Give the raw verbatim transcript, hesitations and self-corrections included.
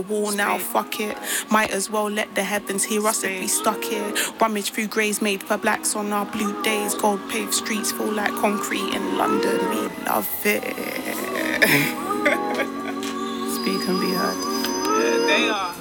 Wall now, fuck it. Might as well let the heavens hear us if we stuck here. Rummage through greys made for blacks on our blue days. Gold paved streets feel like concrete in London. We love it. Speak and be heard. Yeah, they are.